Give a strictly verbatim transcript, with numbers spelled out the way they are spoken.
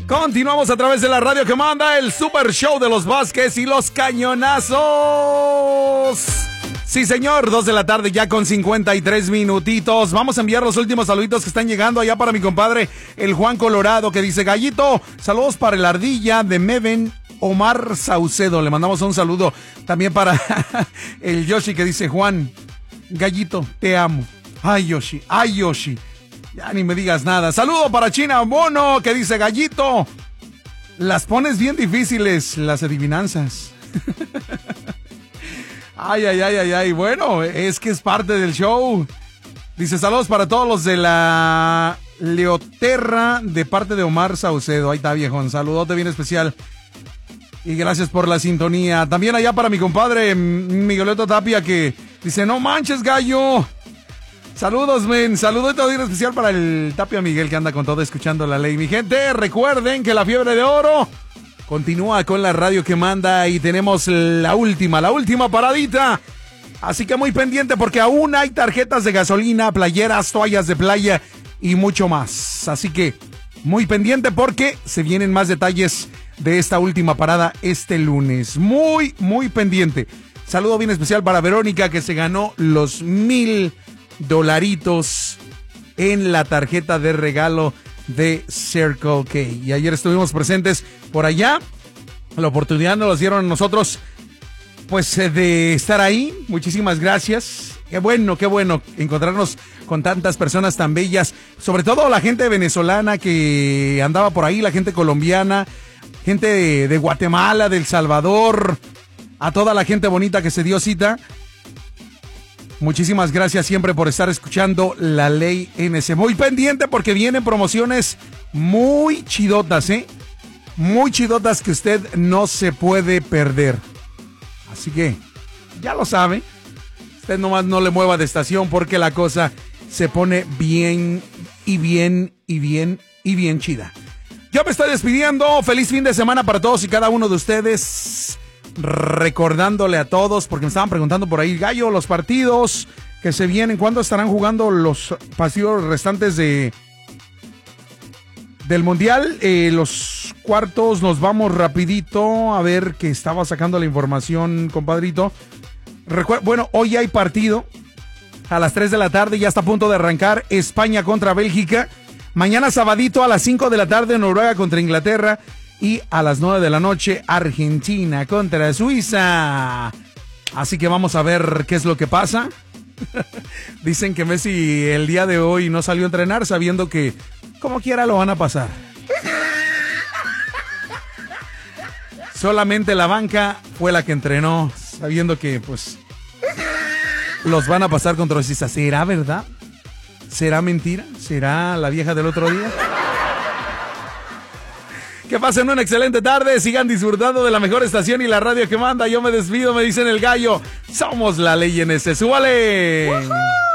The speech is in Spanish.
Continuamos a través de la radio que manda el Super Show de los Vázquez y los Cañonazos. Sí, señor, dos de la tarde ya con cincuenta y tres minutitos. Vamos a enviar los últimos saluditos que están llegando allá para mi compadre, el Juan Colorado, que dice: Gallito, saludos para el Ardilla de Meven Omar Saucedo. Le mandamos un saludo también para el Yoshi, que dice: Juan, Gallito, te amo. Ay, Yoshi, ay, Yoshi. Ya ni me digas nada. Saludo para China Bono, que dice: Gallito, las pones bien difíciles, las adivinanzas. Ay, ay, ay, ay, ay. Bueno, es que es parte del show. Dice: saludos para todos los de la Leoterra, de parte de Omar Saucedo. Ahí está, viejón. Saludote bien especial. Y gracias por la sintonía. También allá para mi compadre Miguelito Tapia, que dice: no manches, gallo. Saludos, men. Saludito bien especial para el Tapia Miguel, que anda con todo escuchando la ley. Mi gente, recuerden que la fiebre de oro continúa con la radio que manda y tenemos la última, la última paradita. Así que muy pendiente, porque aún hay tarjetas de gasolina, playeras, toallas de playa y mucho más. Así que muy pendiente, porque se vienen más detalles de esta última parada este lunes. Muy, muy pendiente. Saludo bien especial para Verónica, que se ganó los mil dolaritos en la tarjeta de regalo de Circle K. Y ayer estuvimos presentes por allá. La oportunidad nos dieron a nosotros, pues, de estar ahí. Muchísimas gracias. Qué bueno, qué bueno encontrarnos con tantas personas tan bellas. Sobre todo la gente venezolana que andaba por ahí, la gente colombiana, gente de, de Guatemala, de El Salvador, a toda la gente bonita que se dio cita. Muchísimas gracias siempre por estar escuchando La Ley N S. Muy pendiente, porque vienen promociones muy chidotas, ¿eh? Muy chidotas que usted no se puede perder. Así que, ya lo sabe. Usted nomás no le mueva de estación, porque la cosa se pone bien y bien y bien y bien chida. Yo me estoy despidiendo. Feliz fin de semana para todos y cada uno de ustedes. Recordándole a todos, porque me estaban preguntando por ahí: Gallo, los partidos que se vienen, ¿cuándo estarán jugando los partidos restantes de del Mundial? Eh, los cuartos nos vamos rapidito. A ver, que estaba sacando la información, compadrito. Recuer- bueno, hoy hay partido a las tres de la tarde, ya está a punto de arrancar. España contra Bélgica. Mañana sabadito a las cinco de la tarde, Noruega contra Inglaterra. Y a las nueve de la noche, Argentina contra Suiza. Así que vamos a ver qué es lo que pasa. Dicen que Messi el día de hoy no salió a entrenar, sabiendo que como quiera lo van a pasar. Solamente la banca fue la que entrenó, sabiendo que pues los van a pasar contra Suiza. ¿Será verdad? ¿Será mentira? ¿Será la vieja del otro día? Que pasen una excelente tarde, sigan disfrutando de la mejor estación y la radio que manda. Yo me despido, me dicen el gallo. Somos La Ley N S. ¡Súbale! ¡Woohoo!